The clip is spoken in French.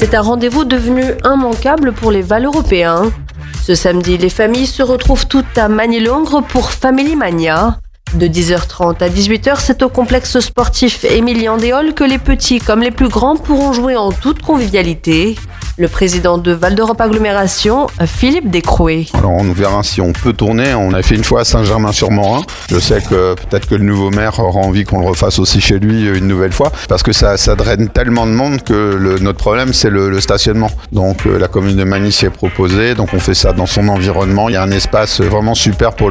C'est un rendez-vous devenu immanquable pour les Val-Européens. Ce samedi, les familles se retrouvent toutes à Magny-Longres pour Family Mania. De 10h30 à 18h, c'est au complexe sportif Émilien-Déol que les petits comme les plus grands pourront jouer en toute convivialité. Le président de Val d'Europe Agglomération, Philippe Descrouet. Alors on verra si on peut tourner. On a fait une fois à Saint-Germain-sur-Morin. Je sais que peut-être que le nouveau maire aura envie qu'on le refasse aussi chez lui une nouvelle fois, parce que ça draine tellement de monde que notre problème c'est le stationnement. Donc la commune de Magny s'y est proposée, donc on fait ça dans son environnement. Il y a un espace vraiment super pour